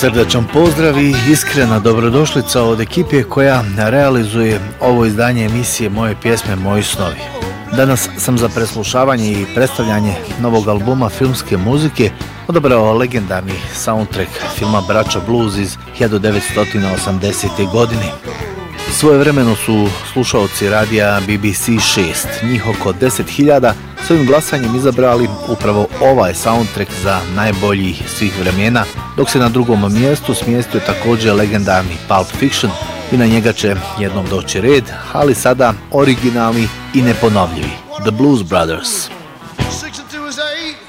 Srdačan pozdrav i iskrena dobrodošlica od ekipe koja realizuje ovo izdanje emisije Moje pjesme, moji snovi. Danas sam za preslušavanje i predstavljanje novog albuma filmske muzike odabrao legendarni soundtrack filma Braća Blues iz 1980. godine. Svojevremeno su slušaoci radija BBC 6, njih oko 10.000, svojim glasanjem izabrali upravo ovaj soundtrack za najbolji svih vremena, dok se na drugom mjestu smjestio također legendarni Pulp Fiction i na njega će jednom doći red, ali sada originalni i neponovljivi The Blues Brothers.